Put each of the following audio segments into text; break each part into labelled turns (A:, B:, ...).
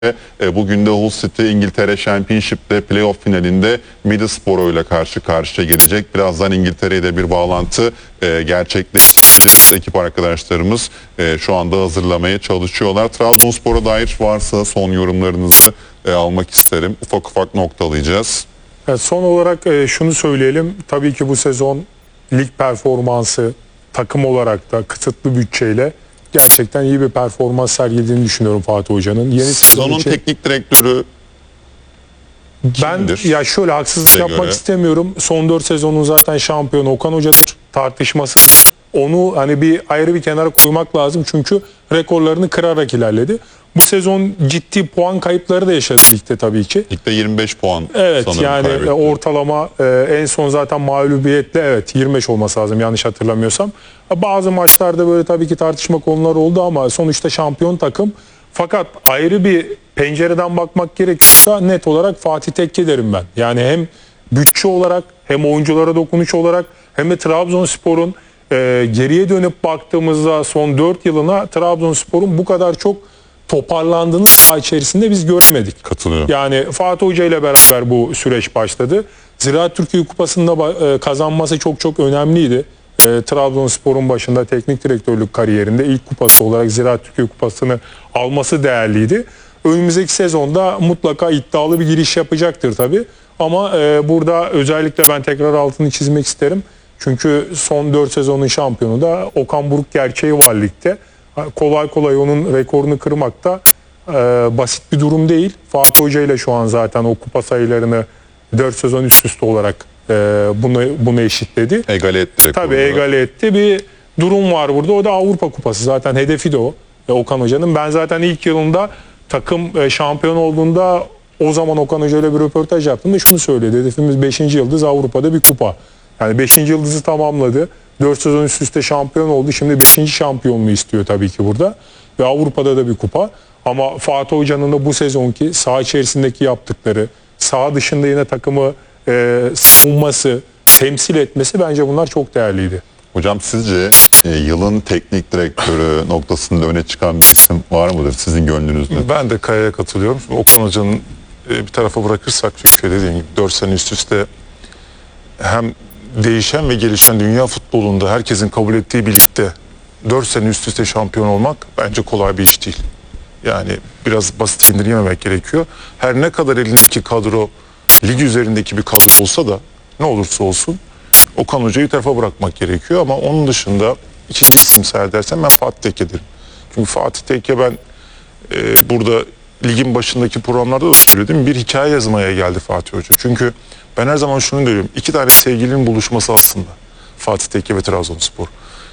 A: Bugün de Hull City İngiltere Championship'te playoff finalinde Middlesbrough ile karşı karşıya gelecek. Birazdan İngiltere'ye de bir bağlantı gerçekleştirecek. Ekip arkadaşlarımız şu anda hazırlamaya çalışıyorlar. Trabzonspor'a dair varsa son yorumlarınızı almak isterim. Ufak ufak noktalayacağız.
B: Son olarak şunu söyleyelim. Tabii ki bu sezon lig performansı takım olarak da kısıtlı bütçeyle gerçekten iyi bir performans sergilediğini düşünüyorum Fatih Hoca'nın. Yeni
A: Sezonun
B: için,
A: teknik direktörü kimdir?
B: ya şöyle haksızlık yapmak istemiyorum. Son 4 sezonun zaten şampiyonu Okan Hoca'dır. Tartışması onu hani bir ayrı bir kenara koymak lazım. Çünkü rekorlarını kırarak ilerledi. Bu sezon ciddi puan kayıpları da yaşadı ligde tabii ki.
A: Ligde 25 puan
B: evet,
A: sanırım
B: yani
A: kaybetti.
B: Ortalama en son zaten mağlubiyetle 25 olması lazım yanlış hatırlamıyorsam. Bazı maçlarda böyle tabii ki tartışma konuları oldu ama sonuçta şampiyon takım. Fakat ayrı bir pencereden bakmak gerekiyorsa net olarak Fatih Tekke derim ben. Yani hem bütçe olarak hem oyunculara dokunuş olarak hem de Trabzonspor'un geriye dönüp baktığımızda son 4 yılına Trabzonspor'un bu kadar çok toparlandığını saha içerisinde biz göremedik.
A: Katılıyorum.
B: Yani Fatih Hoca ile beraber bu süreç başladı. Ziraat Türkiye Kupası'nda kazanması çok önemliydi. Trabzonspor'un başında teknik direktörlük kariyerinde ilk kupası olarak Ziraat Türkiye Kupası'nı alması değerliydi. Önümüzdeki sezonda mutlaka iddialı bir giriş yapacaktır tabii. Ama burada özellikle ben tekrar altını çizmek isterim. Çünkü son 4 sezonun şampiyonu da Okan Buruk gerçeği var ligde. Kolay kolay onun rekorunu kırmak da basit bir durum değil. Fatih Hoca ile şu an zaten o kupa sayılarını 4 sezon üst üste olarak bunu eşitledi.
A: Egale etti.
B: Tabii egale etti. Bir durum var burada. O da Avrupa Kupası. Zaten hedefi de o. Okan Hoca'nın. Ben zaten ilk yılında takım şampiyon olduğunda o zaman Okan Hoca ile bir röportaj yaptım da şunu söyledi. Hedefimiz 5. yıldız Avrupa'da bir kupa. Yani 5. yıldızı tamamladı. 4 sezon üst üste şampiyon oldu. Şimdi 5. şampiyonluğu istiyor tabii ki burada. Ve Avrupa'da da bir kupa. Ama Fatih Hoca'nın da bu sezonki saha içerisindeki yaptıkları, saha dışında yine takımı savunması, temsil etmesi bence bunlar çok değerliydi.
A: Hocam sizce yılın teknik direktörü noktasında öne çıkan bir isim var mıdır sizin gönlünüzde?
C: Ben de Kaya'ya katılıyorum. Okan Hoca'nın bir tarafa bırakırsak çünkü dediğim gibi 4 sene üst üste hem değişen ve gelişen dünya futbolunda herkesin kabul ettiği birlikte 4 sene üst üste şampiyon olmak bence kolay bir iş değil. Yani biraz basit indirgememek gerekiyor. Her ne kadar elindeki kadro lig üzerindeki bir kadro olsa da ne olursa olsun Okan Hoca'yı tarafa bırakmak gerekiyor ama onun dışında ikinci isim seyredersem ben Fatih Tekke derim. Çünkü Fatih Tekke ben burada ligin başındaki programlarda da söyledim. Bir hikaye yazmaya geldi Fatih Hoca. Çünkü ben her zaman şunu diyorum. 2 tane sevgilinin buluşması aslında. Fatih Tekke ve Trabzonspor.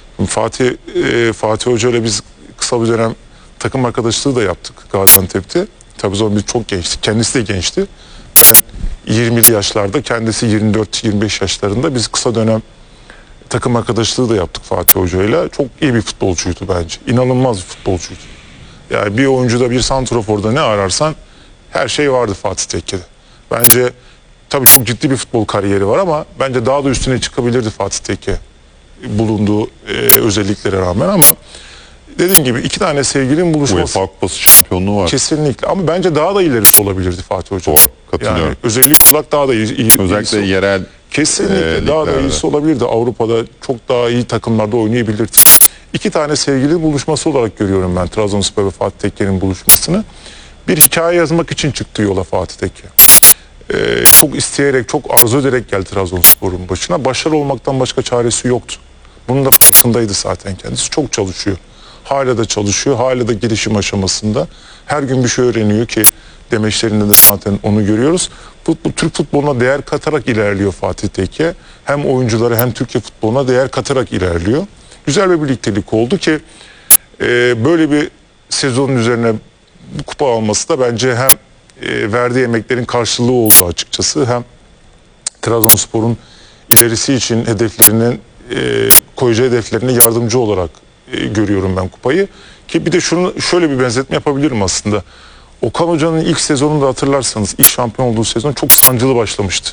C: Fatih Hoca ile biz kısa bir dönem takım arkadaşlığı da yaptık Gaziantep'te. Tabii o zaman biz çok gençtik. Kendisi de gençti. Ben 20'li yaşlarda, kendisi 24-25 yaşlarında biz kısa dönem takım arkadaşlığı da yaptık Fatih Hoca ile. Çok iyi bir futbolcuydu bence. İnanılmaz bir futbolcuydu. Yani bir oyuncuda, bir santraforda ne ararsan her şey vardı Fatih Tekke'de. Bence tabii çok ciddi bir futbol kariyeri var ama bence daha da üstüne çıkabilirdi Fatih Tekke bulunduğu özelliklere rağmen ama dediğim gibi 2 tane sevgilinin buluşması.
A: UEFA Kupası şampiyonluğu var.
C: Kesinlikle ama bence daha da ilerisi olabilirdi Fatih Hoca.
A: Doğru, katılıyorum.
C: Yani özellik olarak daha da iyi.
A: Özellikle yerel
C: kesinlikle daha da iyisi olabilirdi. Avrupa'da çok daha iyi takımlarda oynayabilirdi. 2 tane sevgili buluşması olarak görüyorum ben Trabzonspor ve Fatih Tekke'nin buluşmasını. Bir hikaye yazmak için çıktı yola Fatih Tekke. Çok isteyerek, çok arzu ederek geldi Trabzonspor'un başına. Başarılı olmaktan başka çaresi yoktu. Bunun da farkındaydı zaten kendisi. Çok çalışıyor. Hala da çalışıyor. Hala da gelişim aşamasında. Her gün bir şey öğreniyor ki demeçlerinde de zaten onu görüyoruz. Türk futboluna değer katarak ilerliyor Fatih Tekke. Hem oyunculara hem Türkiye futboluna değer katarak ilerliyor. Güzel bir birliktelik oldu ki böyle bir sezonun üzerine bu kupa alması da bence hem verdiği emeklerin karşılığı oldu açıkçası. Hem Trabzonspor'un ilerisi için hedeflerinin koyacağı hedeflerine yardımcı olarak görüyorum ben kupayı. Ki bir de şöyle bir benzetme yapabilirim aslında. Okan Hoca'nın ilk sezonunda hatırlarsanız ilk şampiyon olduğu sezon çok sancılı başlamıştı.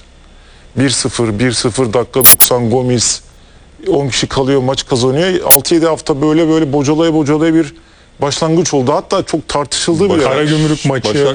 C: 1-0 dakika 90 Gomis 10 kişi kalıyor maç kazanıyor. 6-7 hafta böyle bocalaya bir başlangıç oldu. Hatta çok tartışıldığı bir yer.
B: Karagümrük maçı.